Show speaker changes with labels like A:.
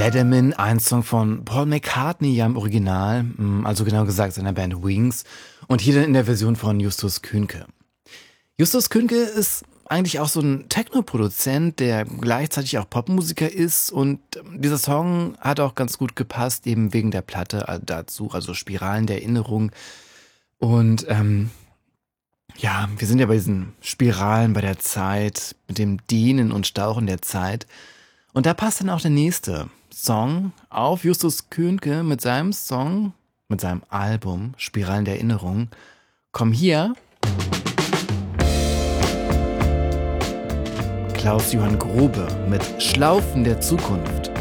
A: Adamant, ein Song von Paul McCartney ja im Original, also genau gesagt seiner Band Wings, und hier dann in der Version von Justus Kuenke. Justus Kuenke ist eigentlich auch so ein Techno-Produzent, der gleichzeitig auch Popmusiker ist, und dieser Song hat auch ganz gut gepasst, eben wegen der Platte dazu, also Spiralen der Erinnerung. Und ja, wir sind ja bei diesen Spiralen bei der Zeit, mit dem Dehnen und Stauchen der Zeit. Und da passt dann auch der nächste Song auf Justus Kuenke mit seinem Song, mit seinem Album Spiralen der Erinnerung. Komm hier. Klaus-Johann Grobe mit Schlaufen der Zukunft.